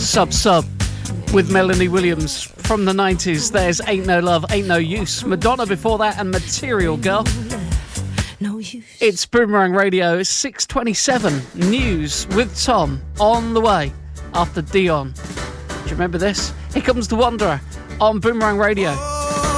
Sub with Melanie Williams from the 90s. There's Ain't No Love, Ain't No Use. Madonna before that and Material Girl. It's Boomerang Radio. It's 6:27. News with Tom on the way after Dion. Do you remember this? Here comes The Wanderer on Boomerang Radio.